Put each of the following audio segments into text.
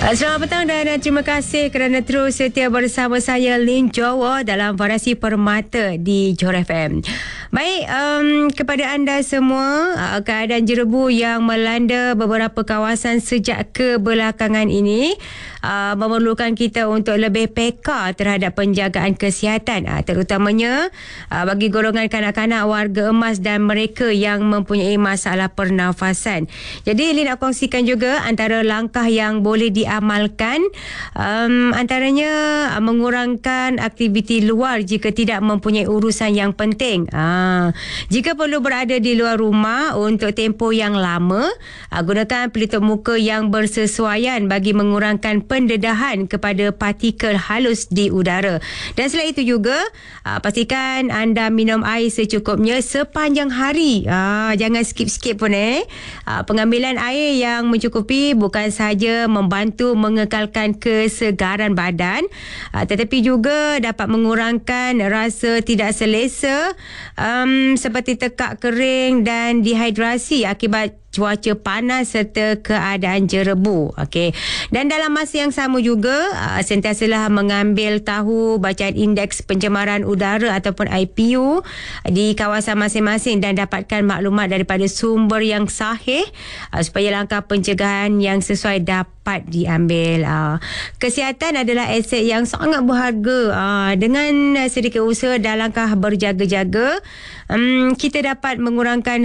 Selamat petang dan terima kasih kerana terus setia bersama saya Lin Jawa dalam Variasi Permata di Johor FM. Baik, kepada anda semua, keadaan jerebu yang melanda beberapa kawasan sejak kebelakangan ini memerlukan kita untuk lebih peka terhadap penjagaan kesihatan, terutamanya bagi golongan kanak-kanak, warga emas dan mereka yang mempunyai masalah pernafasan. Jadi Lin nak kongsikan juga antara langkah yang boleh diamalkan, antaranya mengurangkan aktiviti luar jika tidak mempunyai urusan yang penting. Jika perlu berada di luar rumah untuk tempoh yang lama, gunakan pelitup muka yang bersesuaian bagi mengurangkan pendedahan kepada partikel halus di udara. Dan selain itu juga, pastikan anda minum air secukupnya sepanjang hari. Jangan skip-skip pun. Pengambilan air yang mencukupi bukan sahaja membantu mengekalkan kesegaran badan, tetapi juga dapat mengurangkan rasa tidak selesa seperti tekak kering dan dehidrasi akibat cuaca panas serta keadaan jerebu. Okey. Dan dalam masa yang sama juga, sentiasalah mengambil tahu bacaan indeks pencemaran udara ataupun IPU di kawasan masing-masing dan dapatkan maklumat daripada sumber yang sahih supaya langkah pencegahan yang sesuai dapat diambil. Kesihatan adalah aset yang sangat berharga. Dengan sedikit usaha dan langkah berjaga-jaga, kita dapat mengurangkan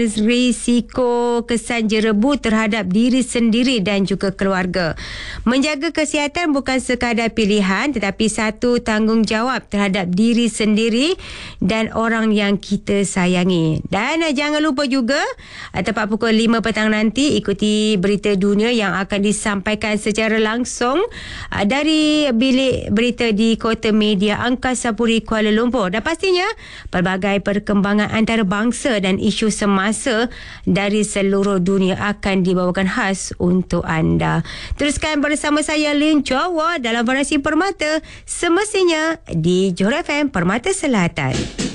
risiko kesan jerebu terhadap diri sendiri dan juga keluarga. Menjaga kesihatan bukan sekadar pilihan tetapi satu tanggungjawab terhadap diri sendiri dan orang yang kita sayangi. Dan jangan lupa juga tepat pukul 5 petang nanti ikuti berita dunia yang akan disampaikan secara langsung dari bilik berita di Kota Media Angkasa Puri Kuala Lumpur. Dan pastinya pelbagai perkembangan antarabangsa dan isu semasa dari seluruh dunia akan dibawakan khas untuk anda. Teruskan bersama saya Lin Jawa dalam Variasi Permata, semestinya di Johor FM Permata Selatan.